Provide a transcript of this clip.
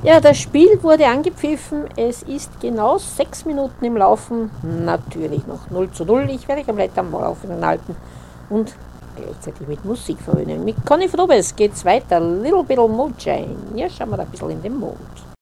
Ja, das Spiel wurde angepfiffen. Es ist genau 6 Minuten im Laufen. Natürlich noch 0:0. Ich werde komplett am Laufenden halten und gleichzeitig mit Musik verwöhnen. Mit Conny Frobes geht's weiter. Little Bit of Moonshine. Ja, schauen wir da ein bisschen in den Mond.